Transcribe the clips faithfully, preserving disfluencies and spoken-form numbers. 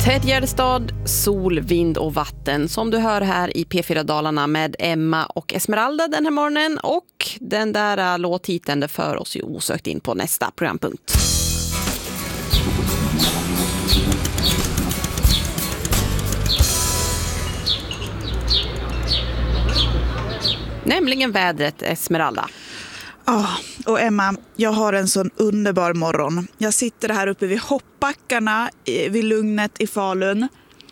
Tätt Gärdestad, sol, vind och vatten som du hör här i P fyra Dalarna med Emma och Esmeralda den här morgonen. Och den där låttiteln det för oss ju osökt in på nästa programpunkt. Nämligen vädret, Esmeralda. Ja, oh, och Emma, jag har en sån underbar morgon. Jag sitter här uppe vid hoppbackarna vid Lugnet i Falun.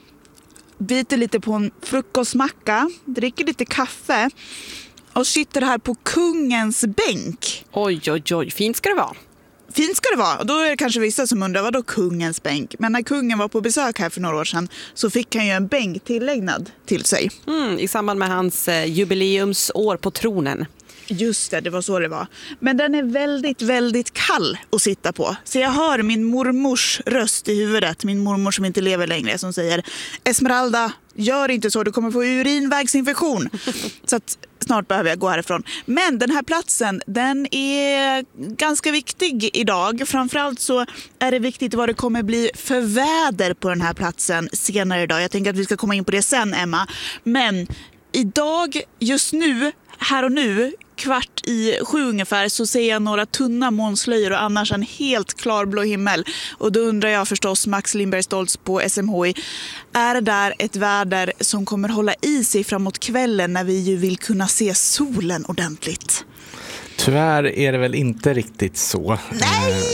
Biter lite på en frukostmacka, dricker lite kaffe och sitter här på kungens bänk. Oj, oj, oj, fint ska det vara. Fint ska det vara. Och då är det kanske vissa som undrar, vad då kungens bänk? Men när kungen var på besök här för några år sedan så fick han ju en bänk tillägnad till sig. Mm, i samband med hans eh, jubileumsår på tronen. Just det, det var så det var. Men den är väldigt, väldigt kall att sitta på. Så jag hör min mormors röst i huvudet. Min mormor som inte lever längre som säger: Esmeralda, gör inte så, du kommer få urinvägsinfektion. Så att snart behöver jag gå härifrån. Men den här platsen, den är ganska viktig idag. Framförallt så är det viktigt vad det kommer bli för väder på den här platsen senare idag. Jag tänker att vi ska komma in på det sen, Emma. Men idag, just nu, här och nu, kvart i sju ungefär, så ser jag några tunna molnslöjor och annars en helt klarblå himmel. Och då undrar jag förstås, Max Lindberg Stoltz på S M H I, är det där ett väder som kommer hålla i sig framåt kvällen när vi ju vill kunna se solen ordentligt? Tyvärr är det väl inte riktigt så. Nej!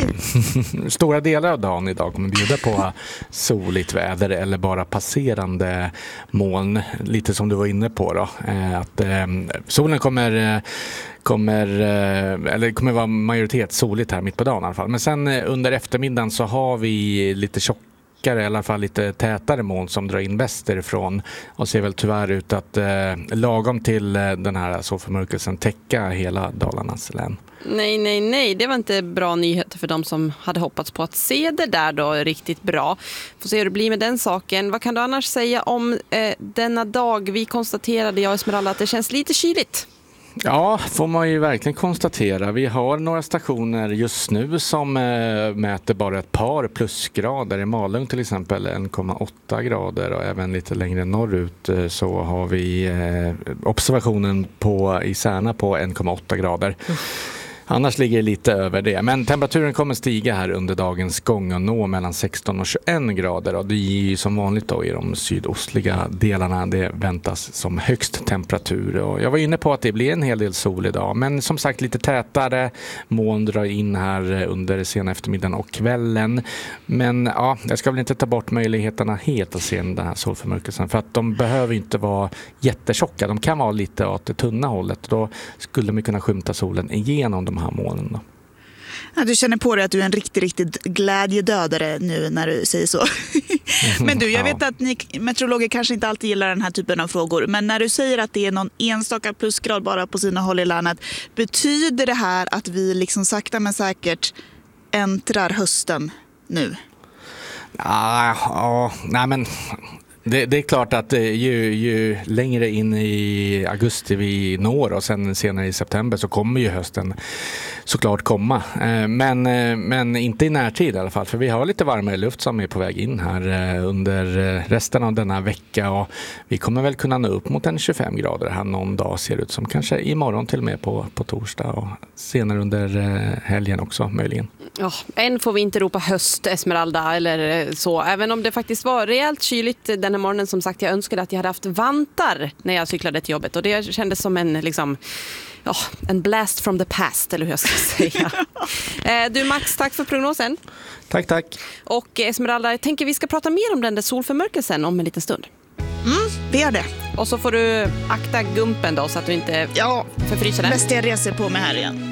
Stora delar av dagen idag kommer bjuda på soligt väder eller bara passerande moln. Lite som du var inne på då. Att eh, solen kommer, kommer, eller kommer vara majoritet soligt här mitt på dagen i alla fall. Men sen under eftermiddagen så har vi lite tjock i alla fall lite tätare moln som drar in västerifrån och ser väl tyvärr ut att eh, lagom till eh, den här solförmörkelsen täcka hela Dalarnas län. Nej, nej, nej. Det var inte bra nyheter för de som hade hoppats på att se det där då riktigt bra. Får se hur det blir med den saken. Vad kan du annars säga om eh, denna dag? Vi konstaterade, jag och Esmeralda, att det känns lite kyligt. Ja, får man ju verkligen konstatera. Vi har några stationer just nu som äh, mäter bara ett par plusgrader. I Malung till exempel en komma åtta grader och även lite längre norrut äh, så har vi äh, observationen på, i Särna på en komma åtta grader. Mm. Annars ligger det lite över det. Men temperaturen kommer stiga här under dagens gång och nå mellan sexton och tjugoen grader. Och det är ju som vanligt då i de sydostliga delarna. Det väntas som högst temperatur. Och jag var inne på att det blir en hel del sol idag. Men som sagt lite tätare. Moln drar in här under sena eftermiddagen och kvällen. Men ja, jag ska väl inte ta bort möjligheterna helt att se den här solförmörkelsen. För att de behöver inte vara jättetjocka. De kan vara lite åt det tunna hållet. Då skulle man kunna skymta solen igenom de här molnen då. Ja, du känner på dig att du är en riktigt, riktigt glädjedödare nu när du säger så. Men du, jag vet att ni meteorologer kanske inte alltid gillar den här typen av frågor. Men när du säger att det är någon enstaka plusgrad bara på sina håll i landet, betyder det här att vi liksom sakta men säkert äntrar hösten nu? Ja, ja nej men... Det, det är klart att ju, ju längre in i augusti vi når och sen senare i september så kommer ju hösten såklart komma. Men, men inte i närtid i alla fall, för vi har lite varmare luft som är på väg in här under resten av denna vecka och vi kommer väl kunna nå upp mot en tjugofem grader här någon dag, ser det ut som, kanske imorgon till och med på, på torsdag och senare under helgen också möjligen. Ja, än får vi inte ropa höst, Esmeralda, eller så. Även om det faktiskt var rejält kyligt den här morgonen, som sagt, jag önskade att jag hade haft vantar när jag cyklade till jobbet. Och det kändes som en, liksom, ja, en blast from the past, eller hur jag ska säga. Du Max, tack för prognosen. Tack, tack. Och Esmeralda, jag tänker vi ska prata mer om den där solförmörkelsen om en liten stund. Mm, vi gör det. Och så får du akta gumpen då så att du inte ja, förfryser den. bäst jag reser på mig här igen.